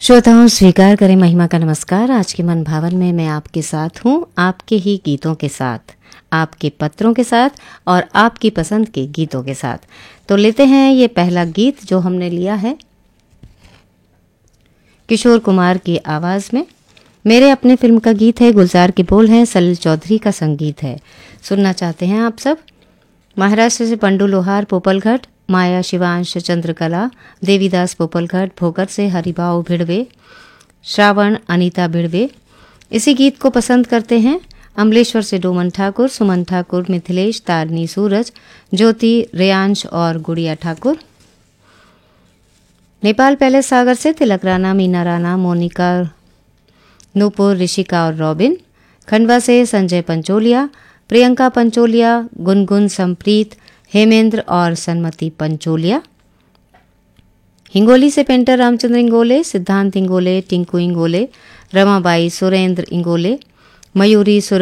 श्रोताओं स्वीकार करें महिमा का नमस्कार। आज के मन भावन में मैं आपके साथ हूँ, आपके ही गीतों के साथ, आपके पत्रों के साथ और आपकी पसंद के गीतों के साथ। तो लेते हैं ये पहला गीत जो हमने लिया है किशोर कुमार की आवाज़ में। मेरे अपने फिल्म का गीत है, गुलजार के बोल हैं, सलील चौधरी का संगीत है। सुनना चाहते हैं आप सब। महाराष्ट्र से पंडू लोहार पोपलघट, माया शिवांश चंद्रकला, देवीदास पोपलघट, भोकर से हरिभाव भिड़वे, श्रावण अनीता भिड़वे इसी गीत को पसंद करते हैं। अमलेश्वर से डोमन ठाकुर, सुमन ठाकुर, मिथिलेश, तारनी सूरज, ज्योति, रेयांश और गुड़िया ठाकुर। नेपाल पैलेस सागर से तिलक राणा, मीना राणा, मोनिका, नूपुर, ऋषिका और रॉबिन। खंडवा से संजय पंचोलिया, प्रियंका पंचोलिया, गुनगुन, संप्रीत, हेमेंद्र और सन्मति पंचोलिया। हिंगोली से पेंटर रामचंद्र इंगोले, सिद्धांत इंगोले, टिंकू इंगोले, रमाबाई, सुरेंद्र इंगोले, मयूरी